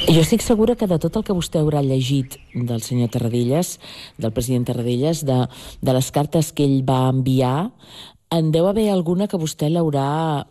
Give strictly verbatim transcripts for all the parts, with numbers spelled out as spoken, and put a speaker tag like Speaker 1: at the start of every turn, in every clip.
Speaker 1: Jo estic segura que de tot el que vostè haurà llegit del senyor Tarradellas, del president Tarradellas, de, de les cartes que ell va enviar, en deu haver alguna que vostè l'haurà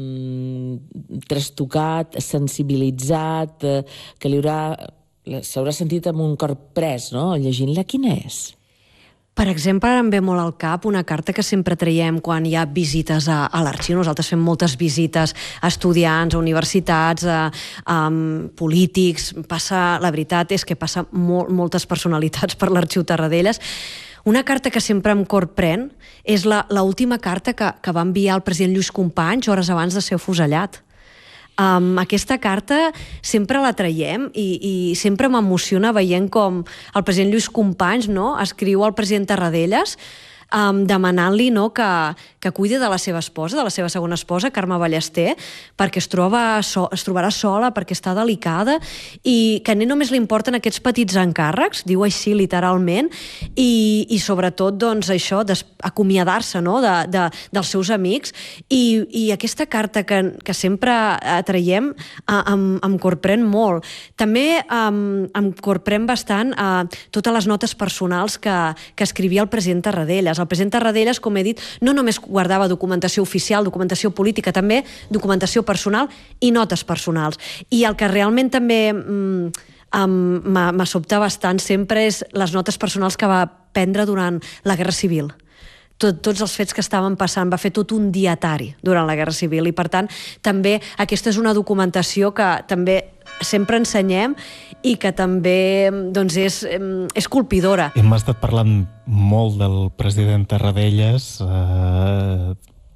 Speaker 1: mm, trastocat, sensibilitzat, eh, que li haurà, s'haurà sentit amb un cor pres, no?, llegint-la. Quina és?
Speaker 2: Per exemple, em ve molt al cap una carta que sempre traiem quan hi ha visites a, a l'arxiu. Nosaltres fem moltes visites a estudiants, a universitats, a, a polítics. Passa, la veritat és que passa molt, moltes personalitats per l'arxiu Tarradellas. Una carta que sempre em corprèn és la, la última carta que, que va enviar el president Lluís Companys hores abans de ser afusellat. Um, aquesta carta sempre la traiem i, i sempre m'emociona veient com el president Lluís Companys, no?, escriu al president Tarradellas um, demanant-li, no?, que, que cuidi de la seva esposa, de la seva segona esposa, Carme Ballester, perquè es, troba so, es trobarà sola, perquè està delicada, i que no només li importen aquests petits encàrrecs, diu així literalment, i, i sobretot doncs, això, acomiadar-se, no?, de, de, dels seus amics, i, i aquesta carta que, que sempre traiem eh, em, em corprèn molt. També em, em corprèn bastant eh, totes les notes personals que, que escrivia el president Tarradellas. El president Tarradellas, com he dit, no només guardava documentació oficial, documentació política, també documentació personal i notes personals. I el que realment també mm, m'ha sobtat bastant sempre és les notes personals que va prendre durant la Guerra Civil. Tot, tots els fets que estaven passant, va fer tot un dietari durant la Guerra Civil i per tant també aquesta és una documentació que també sempre ensenyem i que també doncs, és, és colpidora.
Speaker 3: Hem estat parlant molt del president Tarradellas, eh,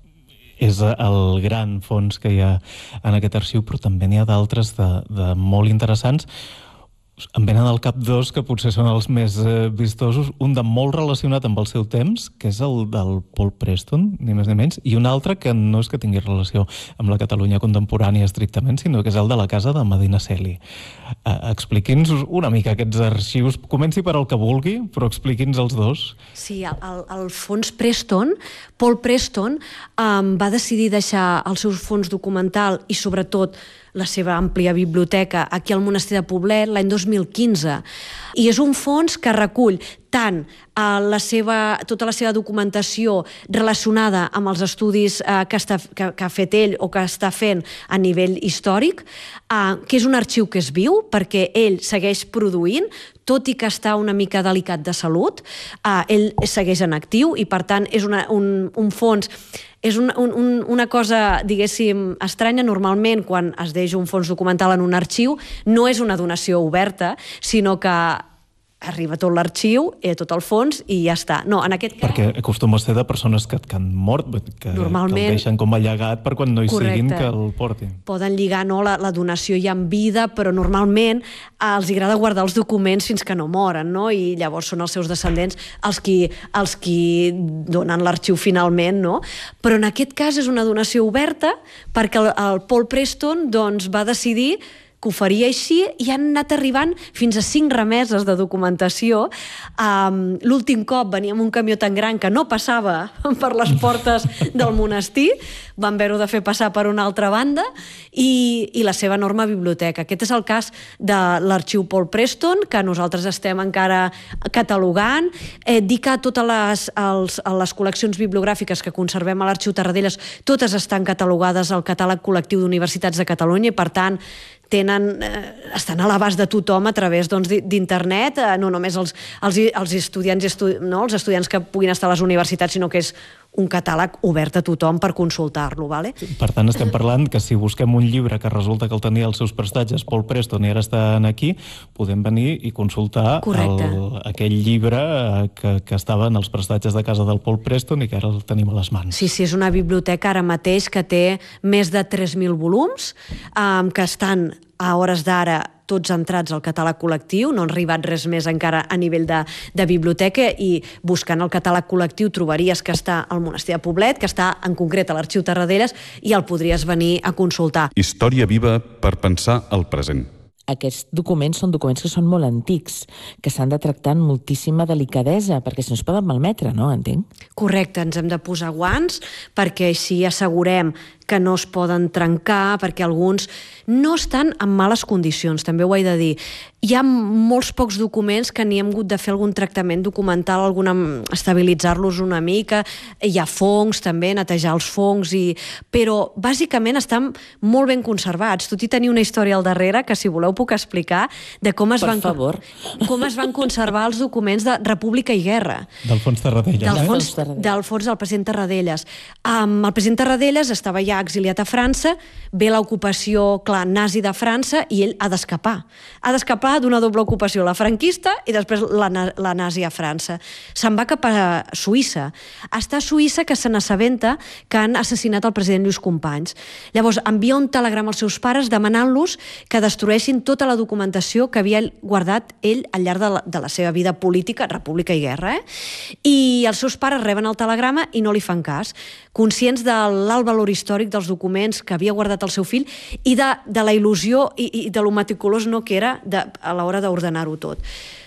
Speaker 3: és el gran fons que hi ha en aquest arxiu, però també n'hi ha d'altres de, de molt interessants. Em venen al cap dos que potser són els més eh, vistosos, un de molt relacionat amb el seu temps, que és el del Paul Preston, ni més ni menys, i un altre que no és que tingui relació amb la Catalunya contemporània estrictament, sinó que és el de la casa de Medinaceli. Eh, expliqui'ns una mica aquests arxius, comenci per el que vulgui, però expliqui'ns els dos.
Speaker 2: Sí, el, el fons Preston, Paul Preston, um, va decidir deixar el seu fons documental i sobretot la seva àmplia biblioteca aquí al Monestir de Poblet l'any dos mil quinze. I és un fons que recull tant eh, la seva, tota la seva documentació relacionada amb els estudis eh, que, està, que, que ha fet ell o que està fent a nivell històric, eh, que és un arxiu que és viu perquè ell segueix produint, tot i que està una mica delicat de salut, eh, ell segueix en actiu i per tant és una, un, un fons. És un, un, una cosa, diguéssim, estranya. Normalment, quan es deixa un fons documental en un arxiu, no és una donació oberta, sinó que arriba tot l'arxiu, eh, tot el fons i ja està. No, en aquest cas...
Speaker 3: Perquè acostuma a ser de persones que, que han mort, que, Normalment... que el deixen com a llegat per quan no hi Correcte. Siguin que el portin.
Speaker 2: Poden lligar no, la, la donació ja en vida, però normalment eh, els agrada guardar els documents fins que no moren, no? I llavors són els seus descendents els qui, els qui donen l'arxiu finalment, no? Però en aquest cas és una donació oberta perquè el, el Paul Preston doncs, va decidir que ho faria així i han anat arribant fins a cinc remeses de documentació. Um, l'últim cop venia amb un camió tan gran que no passava per les portes del monestir, van haver-ho de fer passar per una altra banda i, i la seva enorme biblioteca. Aquest és el cas de l'arxiu Paul Preston, que nosaltres estem encara catalogant. Eh, dir que totes les, els, les col·leccions bibliogràfiques que conservem a l'arxiu Tarradellas totes estan catalogades al catàleg col·lectiu d'Universitats de Catalunya i per tant tenen, eh, estan a l'abast de tothom a través doncs, d'internet, eh, no només els, els, els, estudiants, estu, no, els estudiants que puguin estar a les universitats, sinó que és un catàleg obert a tothom per consultar-lo. Vale?
Speaker 3: Per tant, estem parlant que si busquem un llibre que resulta que el tenia als seus prestatges Paul Preston i ara estan aquí, podem venir i consultar el, aquell llibre que, que estava en els prestatges de casa del Paul Preston i que ara el tenim a les mans.
Speaker 2: Sí, sí, és una biblioteca ara mateix que té més de tres mil volums, um, que estan a hores d'ara tots entrats al catàleg col·lectiu, no han arribat res més encara a nivell de, de biblioteca i buscant el catàleg col·lectiu trobaries que està al Monestir de Poblet, que està en concret a l'Arxiu Tarradellas i el podries venir a consultar.
Speaker 4: Història viva per pensar el present.
Speaker 1: aquests documents són documents que són molt antics, que s'han de tractar amb moltíssima delicadesa, perquè si no es poden malmetre, no? Entenc?
Speaker 2: Correcte, ens hem de posar guants perquè així assegurem que no es poden trencar, perquè alguns no estan en males condicions, també ho he de dir. Hi ha molts pocs documents que n'hi hem hagut de fer algun tractament documental, alguna, estabilitzar-los una mica, hi ha fongs també, netejar els fongs, i... però bàsicament estan molt ben conservats. Tot i tenir una història al darrere que, si voleu, puc explicar de com es,
Speaker 1: per
Speaker 2: van,
Speaker 1: favor.
Speaker 2: com es van conservar els documents de República i Guerra.
Speaker 3: D'Alfons Tarradellas.
Speaker 2: D'Alfons Tarradellas, del president Tarradellas. Um, el president Tarradellas estava ja exiliat a França, ve l'ocupació, clar, nazi de França, i ell ha d'escapar. Ha d'escapar d'una doble ocupació, la franquista i després la, la nazi a França. Se'n va cap a Suïssa. Està a Suïssa que se n'assabenta que han assassinat el president Lluís Companys. Llavors, envia un telegrama als seus pares demanant-los que destrueixin tota la documentació que havia guardat ell al llarg de la, de la seva vida política, República i Guerra, eh? I els seus pares reben el telegrama i no li fan cas, conscients de l'alt valor històric dels documents que havia guardat el seu fill i de, de la il·lusió i, i de lo meticulós no que era de, a l'hora d'ordenar-ho tot.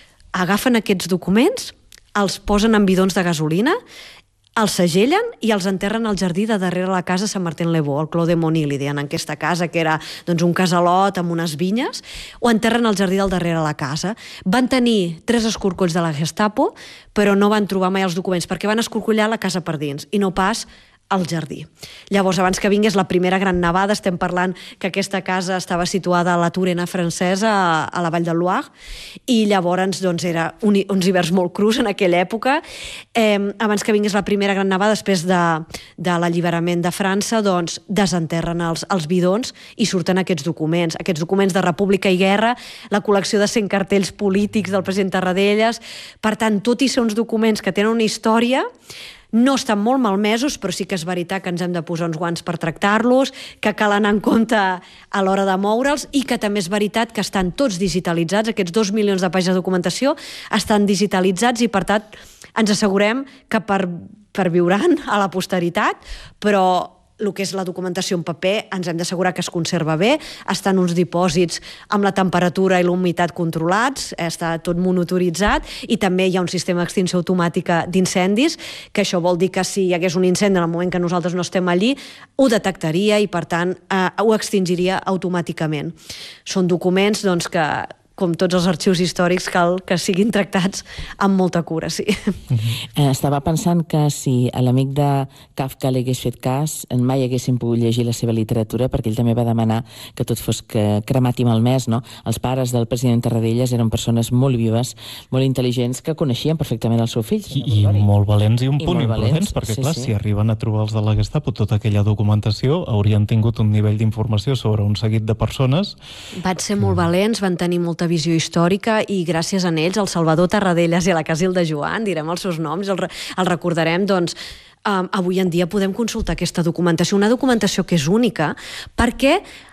Speaker 2: Agafen aquests documents, els posen en bidons de gasolina, els segellen i els enterren al jardí de darrere la casa Sant Martin-le-Beau, el Clos de Mony, li deien, en aquesta casa, que era doncs, un casalot amb unes vinyes, ho enterren al jardí del darrere la casa. Van tenir tres escorcolls de la Gestapo, però no van trobar mai els documents, perquè van escorcollar la casa per dins, i no pas al jardí. Llavors, abans que vingués la primera gran nevada, estem parlant que aquesta casa estava situada a la Turena francesa, a la Vall del Loire, i llavors doncs, era un, uns hiverns molt crus en aquella època. Eh, abans que vingués la primera gran nevada, després de, de l'alliberament de França, doncs desenterren els, els bidons i surten aquests documents, aquests documents de República i Guerra, la col·lecció de cent cartells polítics del president Tarradellas. Per tant, tot i ser uns documents que tenen una història, no estan molt malmesos, però sí que és veritat que ens hem de posar uns guants per tractar-los, que cal anar en compte a l'hora de moure'ls, i que també és veritat que estan tots digitalitzats, aquests dos milions de pàgines de documentació estan digitalitzats, i per tant ens assegurem que per, perviuran a la posteritat, però el que és la documentació en paper ens hem d'assegurar que es conserva bé, està en uns dipòsits amb la temperatura i la humitat controlats, està tot monitoritzat, i també hi ha un sistema d'extinció automàtica d'incendis, que això vol dir que si hi hagués un incendi en el moment que nosaltres no estem allí, ho detectaria i per tant eh, ho extingiria automàticament. Són documents doncs, que, com tots els arxius històrics, cal que siguin tractats amb molta cura, sí.
Speaker 1: Eh, estava pensant que si a l'amic de Kafka li hagués fet cas, mai haguéssim pogut llegir la seva literatura, perquè ell també va demanar que tot fos que cremat i malmès, no? Els pares del president Tarradellas eren persones molt vives, molt intel·ligents, que coneixien perfectament el seu fill.
Speaker 3: I, i molt valents, i un
Speaker 1: I
Speaker 3: punt imprudents, perquè
Speaker 1: sí,
Speaker 3: clar,
Speaker 1: sí.
Speaker 3: si arriben a trobar els de la Gestapo tota aquella documentació, haurien tingut un nivell d'informació sobre un seguit de persones. Van
Speaker 2: ser molt valents, van tenir molta visió històrica, i gràcies a ells, el Salvador Tarradellas i a la Casilda Joan, direm els seus noms, el, el recordarem, doncs um, avui en dia podem consultar aquesta documentació, una documentació que és única, perquè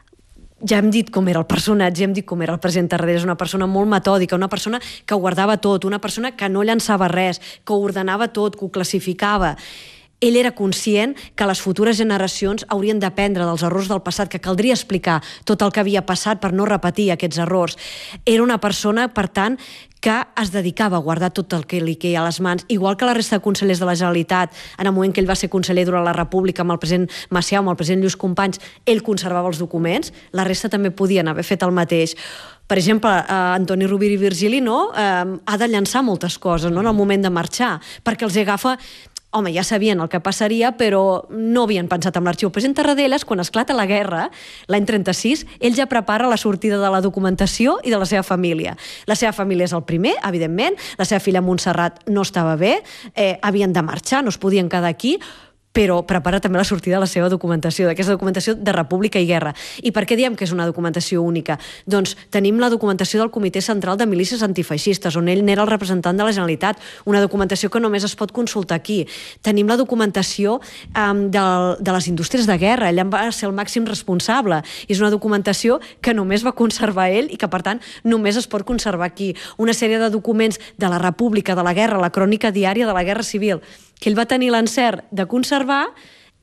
Speaker 2: ja hem dit com era el personatge, ja hem dit com era el president Tarradellas, una persona molt metòdica, una persona que ho guardava tot, una persona que no llançava res, que ho ordenava tot, que ho classificava. Ell era conscient que les futures generacions haurien d'aprendre dels errors del passat, que caldria explicar tot el que havia passat per no repetir aquests errors. Era una persona, per tant, que es dedicava a guardar tot el que li queia a les mans, igual que la resta de consellers de la Generalitat. En el moment que ell va ser conseller durant la República amb el president Macià, amb el president Lluís Companys, ell conservava els documents, la resta també podien haver fet el mateix. Per exemple, eh, Antoni Rovira i Virgili no, eh, ha de llançar moltes coses, no?, en el moment de marxar, perquè els agafa... Home, ja sabien el que passaria, però no havien pensat en l'arxiu. El president Tarradellas, quan esclata la guerra, l'any trenta-sis, ell ja prepara la sortida de la documentació i de la seva família. La seva família és el primer, evidentment, la seva filla Montserrat no estava bé, eh, havien de marxar, no es podien quedar aquí, però prepara també la sortida de la seva documentació, d'aquesta documentació de República i Guerra. I per què diem que és una documentació única? Doncs tenim la documentació del Comitè Central de Milícies Antifeixistes, on ell n'era el representant de la Generalitat, una documentació que només es pot consultar aquí. Tenim la documentació um, de, de les indústries de guerra, ell en va ser el màxim responsable, i és una documentació que només va conservar ell i que, per tant, només es pot conservar aquí. Una sèrie de documents de la República, de la guerra, la crònica diària de la Guerra Civil, que ell va tenir l'encert de conservar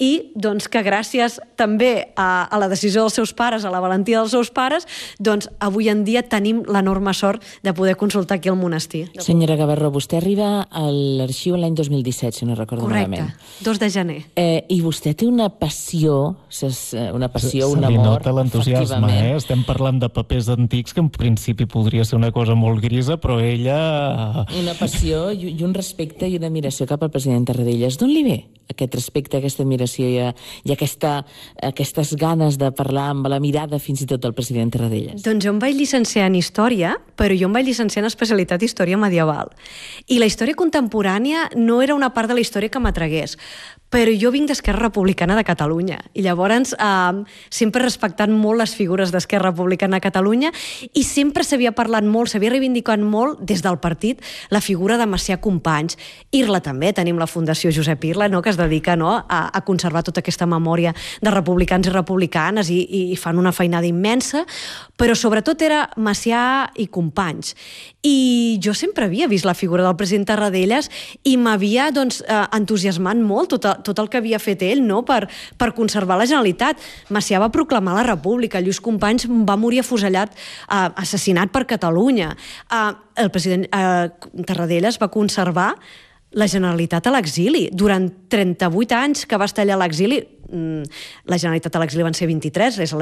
Speaker 2: i doncs, que gràcies també a, a la decisió dels seus pares, a la valentia dels seus pares, doncs avui en dia tenim l'enorme sort de poder consultar aquí al monestir.
Speaker 1: Senyora Gavarró, vostè arriba a l'arxiu l'any dos mil disset, si no recordo malament.
Speaker 2: Correcte, dos de gener.
Speaker 1: Eh, I vostè té una passió, una passió, un amor,
Speaker 3: se li nota l'entusiasme, eh? Estem parlant de papers antics que en principi podria ser una cosa molt grisa, però ella...
Speaker 1: Una passió i un respecte i una admiració cap al president Tarradellas. D'on li ve aquest respecte, aquesta admiració i, i aquesta, aquestes ganes de parlar amb la mirada fins i tot del president Tarradellas?
Speaker 2: Doncs jo em vaig llicenciar en Història, però jo em vaig llicenciar en especialitat Història Medieval. I la història contemporània no era una part de la història que m'atragués, però jo vinc d'Esquerra Republicana de Catalunya i llavors eh, sempre he respectat molt les figures d'Esquerra Republicana de Catalunya i sempre s'havia parlat molt, s'havia reivindicat molt des del partit la figura de Macià Companys. Irla també, tenim la Fundació Josep Irla, no?, que es dedica, no?, a, a conservar tota aquesta memòria de republicans i republicanes i, i fan una feinada immensa, però sobretot era Macià i Companys. I jo sempre havia vist la figura del president Tarradellas i m'havia doncs, eh, entusiasmat molt tot, tot el que havia fet ell, no?, per, per conservar la Generalitat. Macià va proclamar la República, Lluís Companys va morir afusellat, eh, assassinat per Catalunya. Eh, el president eh, Tarradellas va conservar la Generalitat a l'exili. Durant trenta-vuit anys que va estar allà a l'exili, la Generalitat a l'exili van ser vint-i-tres, és